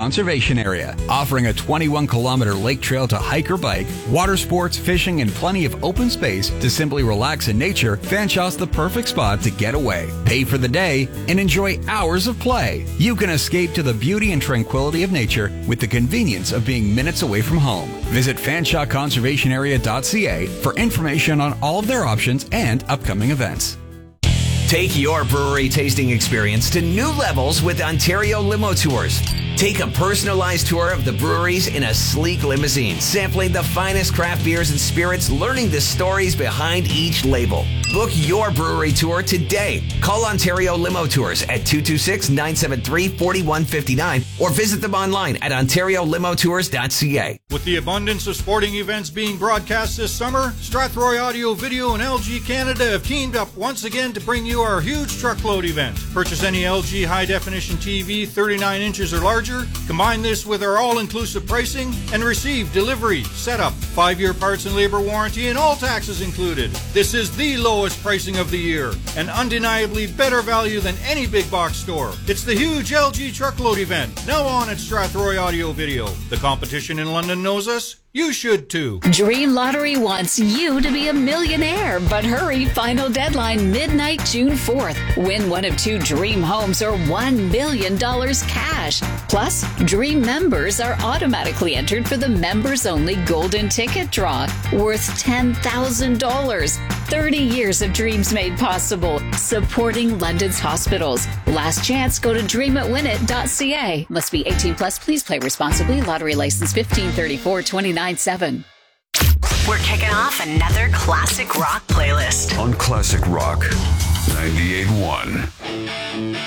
Conservation Area. Offering a 21-kilometer lake trail to hike or bike, water sports, fishing, and plenty of open space to simply relax in nature, Fanshaw's the perfect spot to get away, pay for the day, and enjoy hours of play. You can escape to the beauty and tranquility of nature with the convenience of being minutes away from home. Visit fanshawconservationarea.ca for information on all of their options and upcoming events. Take your brewery tasting experience to new levels with Ontario Limo Tours. Take a personalized tour of the breweries in a sleek limousine, sampling the finest craft beers and spirits, learning the stories behind each label. Book your brewery tour today. Call Ontario Limo Tours at 226-973-4159 or visit them online at ontariolimotours.ca. With the abundance of sporting events being broadcast this summer, Strathroy Audio Video and LG Canada have teamed up once again to bring you our huge truckload event. Purchase any LG high-definition TV 39 inches or larger, combine this with our all-inclusive pricing, and receive delivery, setup, 5-year parts and labor warranty, and all taxes included. This is the lowest pricing of the year, and undeniably better value than any big box store. It's the huge LG truckload event, now on at Strathroy Audio Video. The competition in London knows us. You should too. Dream Lottery wants you to be a millionaire, but hurry, final deadline midnight June 4th. Win one of 2 dream homes or $1 million cash. Plus, Dream members are automatically entered for the members-only golden ticket draw worth $10,000. 30 years of dreams made possible, supporting London's hospitals. Last chance, go to dreamitwinit.ca. Must be 18 plus. Please play responsibly. Lottery license 1534-297. We're kicking off another classic rock playlist on Classic Rock 98.1.